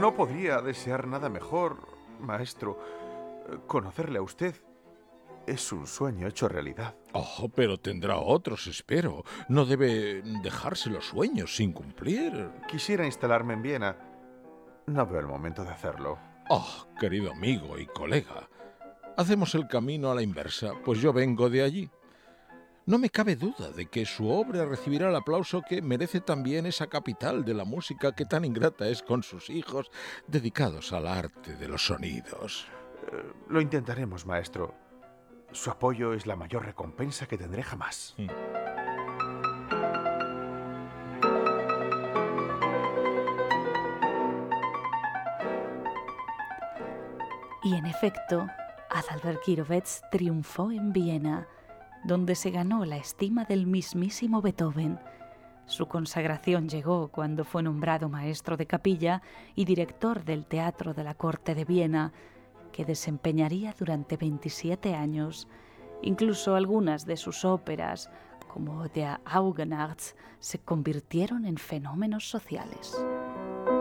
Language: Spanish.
No podría desear nada mejor, maestro. Conocerle a usted es un sueño hecho realidad. Oh, pero tendrá otros, espero. No debe dejarse los sueños sin cumplir. Quisiera instalarme en Viena. No veo el momento de hacerlo. Oh, querido amigo y colega, hacemos el camino a la inversa, pues yo vengo de allí. No me cabe duda de que su obra recibirá el aplauso que merece también esa capital de la música que tan ingrata es con sus hijos, dedicados al arte de los sonidos. Lo intentaremos, maestro. Su apoyo es la mayor recompensa que tendré jamás. Y en efecto, Adalbert Gyrowetz triunfó en Viena, donde se ganó la estima del mismísimo Beethoven. Su consagración llegó cuando fue nombrado maestro de capilla y director del Teatro de la Corte de Viena, que desempeñaría durante 27 años. Incluso algunas de sus óperas, como Der Augenarzt, se convirtieron en fenómenos sociales.